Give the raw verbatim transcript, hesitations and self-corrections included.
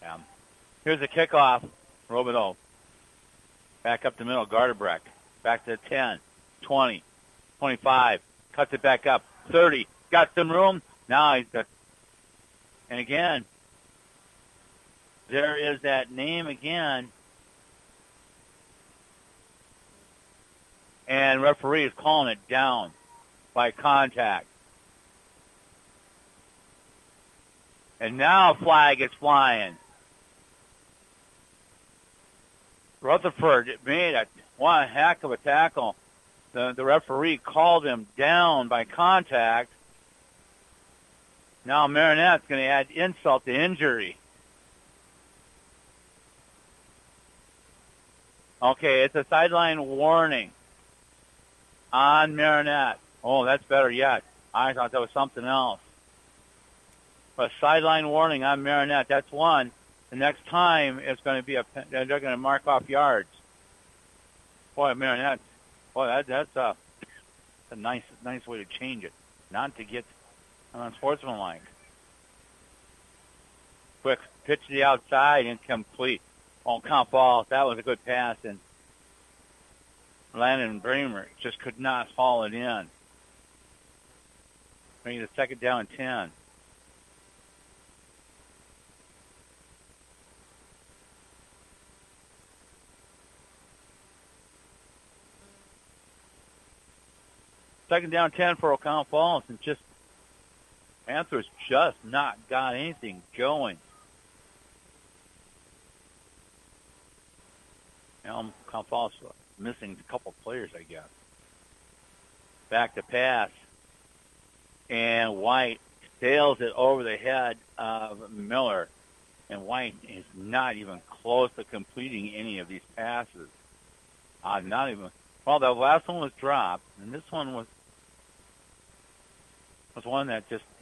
Um, here's a kickoff. Robideau. Back up the middle. Garterbreck. Back to the ten, twenty, twenty-five. Cuts it back up. thirty. Got some room. Now he's got. And again, there is that name again. And referee is calling it down by contact. And now a flag is flying. Rutherford made a one heck of a tackle. The, the referee called him down by contact. Now Marinette's going to add insult to injury. Okay, it's a sideline warning on Marinette. Oh, that's better yet. I thought that was something else. But sideline warning on Marinette, that's one. The next time it's going to be a, they're going to mark off yards. Boy, Marinette, boy, that, that's a, a nice, nice way to change it. Not to get unsportsmanlike. Quick pitch to the outside, incomplete. Oh, count ball. That was a good pass, and Landon Bramer just could not haul it in. We need a second down and ten. Second down ten for O'Connell Falls, and just Panthers just not got anything going. Now, O'Connell Falls missing a couple players, I guess. Back to pass. And White sails it over the head of Miller. And White is not even close to completing any of these passes. Uh, not even. Well, the last one was dropped, and this one was was one that just